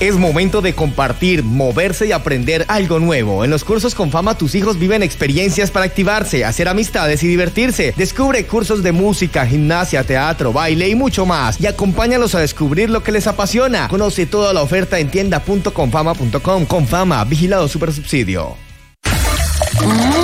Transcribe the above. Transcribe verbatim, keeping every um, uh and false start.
Es momento de compartir, moverse y aprender algo nuevo. En los cursos Confama tus hijos viven experiencias para activarse, hacer amistades y divertirse. Descubre cursos de música, gimnasia, teatro, baile y mucho más. Y acompáñalos a descubrir lo que les apasiona. Conoce toda la oferta en tienda punto confama punto com. Confama, vigilado Supersubsidio. Mm.